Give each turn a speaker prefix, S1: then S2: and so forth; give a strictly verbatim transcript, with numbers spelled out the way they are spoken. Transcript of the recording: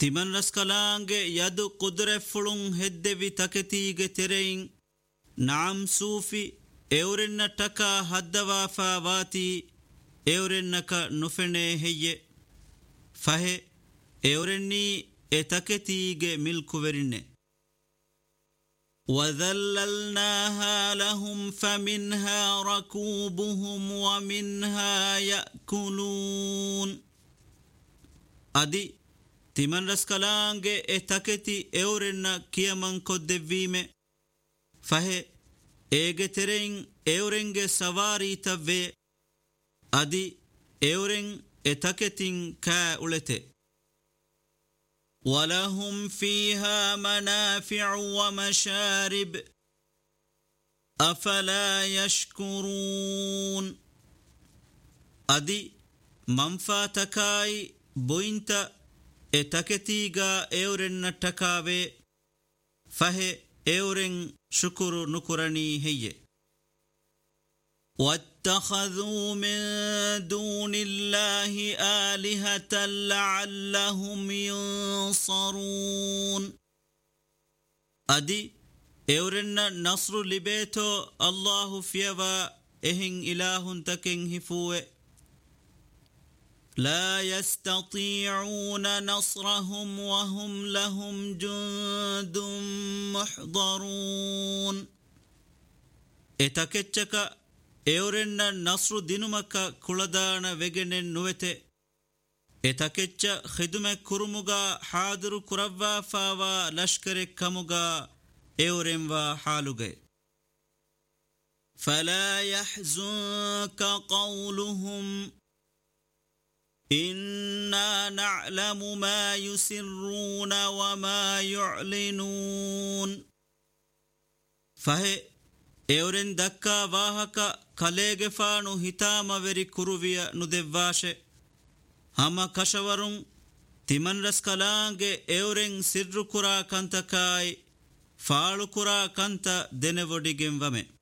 S1: ತಿಮನ್ ರಸ್ಕಲಾಂಗೆ ಯದು ಕುದುರೆಫುಳುಂ ಹೆದ್ದೆವಿ ತಕೆತೀಗೆ ತೆರೆಯಿಂ ನಾಮ್ ಸೂಫಿ ಎವರೆನ್ನ ಟಕ ಹದ್ದವಾಫಾ ವಾತಿ ಎವರೆನ್ನಕ ನುಫೆನೆ ಹೆಯ್ಯೆ ಫಹೆ ಎವರೆನ್ನೀ ಎ ತಕೆತೀಗೆ ಮಿಲ್ಕುವೆರಿನ್ನೆ وَذَلَّلْنَاهَا لَهُمْ فَمِنْهَا رَكُوبُهُمْ وَمِنْهَا يَأْكُلُونَ أدي تِمَنْ رَسْكَلَانْگَ اِتَكَتِي اِوْرِنَّ كِيَمَنْ كُدِّوِّيمَ فَهِ اِيگَ تِرِنْ اِوْرِنْگَ سَوَارِي تَوِّي أدي اِوْرِنْ اِتَكَتِنْ كَا اُلَتِ وَلَهُمْ فِيهَا مَنَافِعُ وَمَشَارِبُ أَفَلَا يَشْكُرُونَ أدي منفاتكاي بوينت اتكتيغا ايورن نتكاوي فهي ايورن شكر نكرني هي واتخذوا من دون الله آلهة لعلهم ينصرون أدي ايورن نصر لبيتو الله فيوا اهن إله تكن هفوه لا يستطيعون نصرهم وهم لهم جند محضرون اتكتشك ايورن نصر دينمك كلدان وگنن نوته اتكتش خدمة كرمغا حاضر كروا فاوا لشكر كمغا ايورن و حالوغي فلا يحزنك قولهم إنا نعلم ما يسرون وما يعلنون فهي ايورن دكا واهكا كاليغفانو هتام وري كروويا ندواشي هما كشورون تمن رسكالانگ ايورن سر كرا كانتكاي فالو كرا كانتا دنوديگن ومه